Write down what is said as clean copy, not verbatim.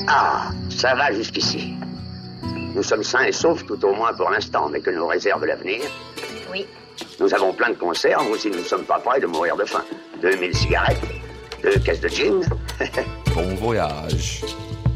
Ah, ça va jusqu'ici. Nous sommes sains et saufs, tout au moins pour l'instant, mais que nous réserve l'avenir. Oui. Nous avons plein de conserves, aussi nous ne sommes pas prêts de mourir de faim. 2000 cigarettes, 2 caisses de gin. Bon voyage.